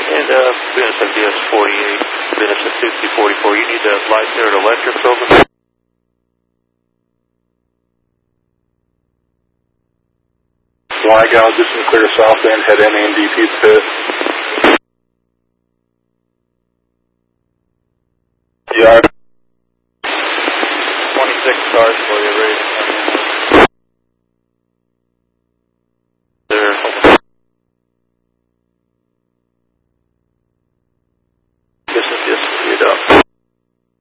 And Venus MDS 48, Venus Suzuki 44, you need the light there at electric over. Flag out, just in clear south end, head in AMDP's pit. Yeah. 26 cars for you.